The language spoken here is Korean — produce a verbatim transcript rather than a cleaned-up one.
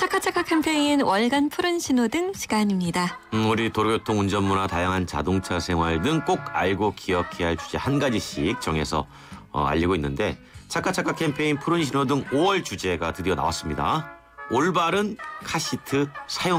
차카차카 캠페인 월간 푸른 신호등 시간입니다. 음, 우리 도로교통 운전문화 다양한 자동차 생활 등 꼭 알고 기억해야 할 주제 한 가지씩 정해서 어, 알리고 있는데 차카차카 캠페인 푸른 신호등 오월 주제가 드디어 나왔습니다. 올바른 카시트 사용